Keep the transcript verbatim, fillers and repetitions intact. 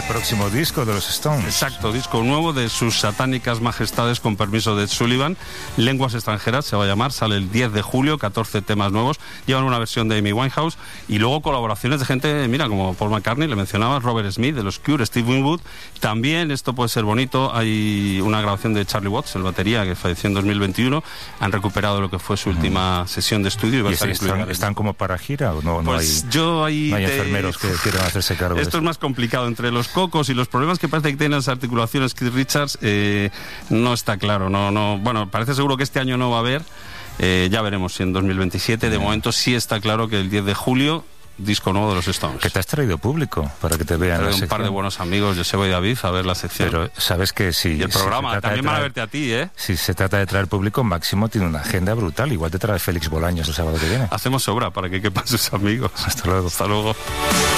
próximo disco de los Stones. Exacto, disco nuevo de sus satánicas majestades con permiso de Ed Sullivan. Lenguas extranjeras se va a llamar, sale el diez de julio, catorce temas nuevos. Llevan una versión de Amy Winehouse y luego colaboraciones de gente, mira, como Paul McCartney, le mencionaba, Robert Smith de los Cure, Steve Winwood. También, esto puede ser bonito, hay una grabación de Charlie Watts, el batería, que falleció en dos mil veintiuno. Han recuperado lo que fue su última mm. sesión de estudio. Y, va ¿Y a estar están, están como para gira o no? Pues no hay, yo ahí no hay te... enfermeros que quieran hacerse cargo. Esto es más complicado. Entre los cocos y los problemas que parece que tienen las articulaciones Keith Richards, eh, no está claro. No, no. Bueno, parece seguro que este año no va a haber. Eh, ya veremos si en dos mil veintisiete. De momento sí está claro que el diez de julio, disco nuevo de los Stones. Que te has traído público para que te vean la un sección. Par de buenos amigos, Joseba y David, a ver la sección. Pero sabes que si... Y el programa, si también traer, van a verte a ti, ¿eh? Si se trata de traer público, Máximo tiene una agenda brutal. Igual te trae Félix Bolaños el sábado que viene. Hacemos sobra para que quepan sus amigos. Hasta luego. Hasta luego.